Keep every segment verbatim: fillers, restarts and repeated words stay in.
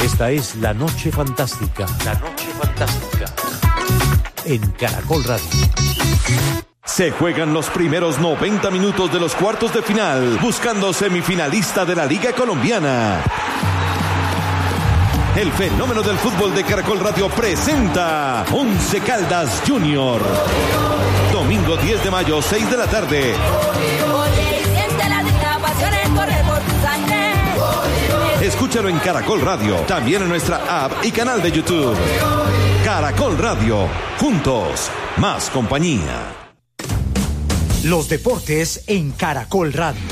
Esta es La Noche Fantástica. La Noche Fantástica. En Caracol Radio. Se juegan los primeros noventa minutos de los cuartos de final, buscando semifinalista de la Liga Colombiana. El fenómeno del fútbol de Caracol Radio presenta Once Caldas Junior. Domingo diez de mayo, seis de la tarde. Escúchalo en Caracol Radio, también en nuestra app y canal de YouTube. Caracol Radio, juntos, más compañía. Los deportes en Caracol Radio.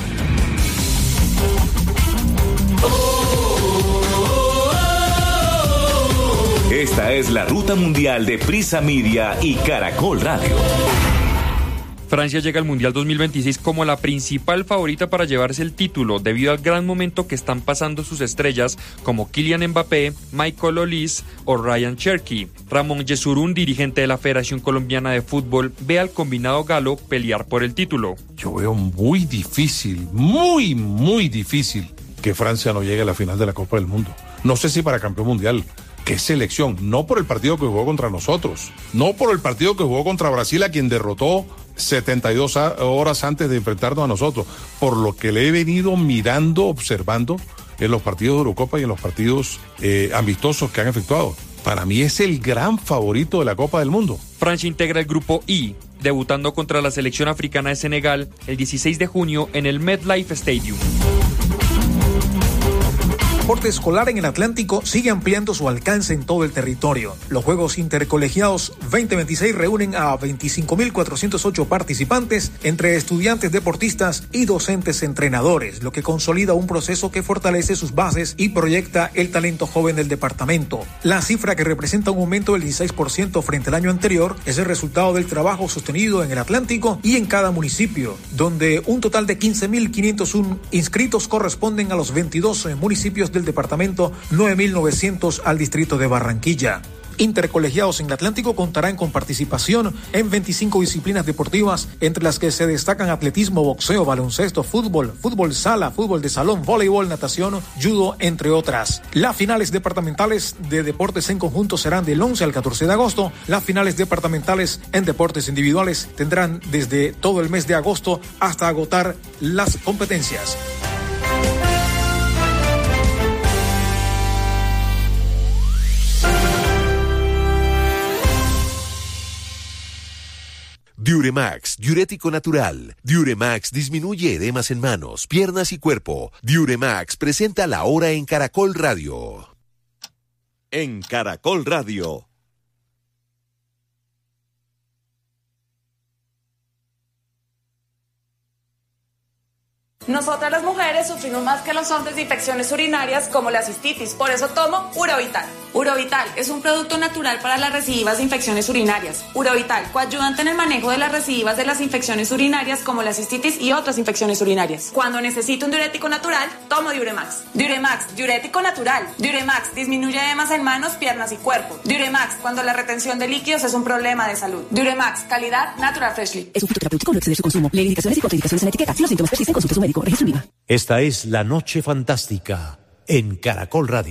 Esta es la ruta mundial de Prisa Media y Caracol Radio. Francia llega al Mundial dos mil veintiséis como la principal favorita para llevarse el título debido al gran momento que están pasando sus estrellas como Kylian Mbappé, Michael Olise o Ryan Cherky. Ramón Yesurún, dirigente de la Federación Colombiana de Fútbol, ve al combinado galo pelear por el título. Yo veo muy difícil, muy, muy difícil que Francia no llegue a la final de la Copa del Mundo. No sé si para campeón mundial. ¿Qué selección? No por el partido que jugó contra nosotros, no por el partido que jugó contra Brasil, a quien derrotó setenta y dos horas antes de enfrentarnos a nosotros, por lo que le he venido mirando, observando en los partidos de Eurocopa y en los partidos eh, amistosos que han efectuado. Para mí es el gran favorito de la Copa del Mundo. Francia integra el grupo I, debutando contra la selección africana de Senegal el dieciséis de junio en el MetLife Stadium. El deporte escolar en el Atlántico sigue ampliando su alcance en todo el territorio. Los Juegos Intercolegiados veinte veintiséis reúnen a veinticinco mil cuatrocientos ocho participantes entre estudiantes, deportistas y docentes entrenadores, lo que consolida un proceso que fortalece sus bases y proyecta el talento joven del departamento. La cifra, que representa un aumento del dieciséis por ciento frente al año anterior, es el resultado del trabajo sostenido en el Atlántico y en cada municipio, donde un total de quince mil quinientos uno inscritos corresponden a los veintidós municipios del departamento, nueve mil novecientos al distrito de Barranquilla. Intercolegiados en el Atlántico contarán con participación en veinticinco disciplinas deportivas, entre las que se destacan atletismo, boxeo, baloncesto, fútbol, fútbol sala, fútbol de salón, voleibol, natación, judo, entre otras. Las finales departamentales de deportes en conjunto serán del once al catorce de agosto. Las finales departamentales en deportes individuales tendrán desde todo el mes de agosto hasta agotar las competencias. Diuremax, diurético natural. Diuremax disminuye edemas en manos, piernas y cuerpo. Diuremax presenta La Hora en Caracol Radio. En Caracol Radio. Nosotras las mujeres sufrimos más que los hombres de infecciones urinarias como la cistitis, por eso tomo Urovital. Urovital es un producto natural para las recidivas de infecciones urinarias. Urovital, coayudante en el manejo de las recidivas de las infecciones urinarias como la cistitis y otras infecciones urinarias. Cuando necesito un diurético natural, tomo Diuremax. Diuremax, diurético natural. Diuremax disminuye edemas en manos, piernas y cuerpo. Diuremax, cuando la retención de líquidos es un problema de salud. Diuremax, calidad Natural Freshly. Es un fitoterapéutico, no excede su consumo. Lee indicaciones y contraindicaciones en etiqueta. Si los síntomas persisten, consulte a su médico. Registro IVA. Esta es La Noche Fantástica en Caracol Radio.